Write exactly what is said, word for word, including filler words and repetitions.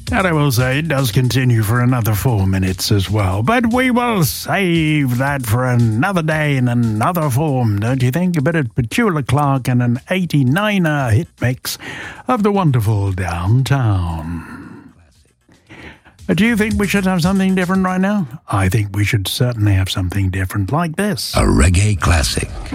And I will say it does continue for another four minutes as well. But we will save that for another day in another form, don't you think? A bit of Petula Clark and an eighty-niner hit mix of the wonderful Downtown. Do you think we should have something different right now? I think we should certainly have something different like this. A reggae classic.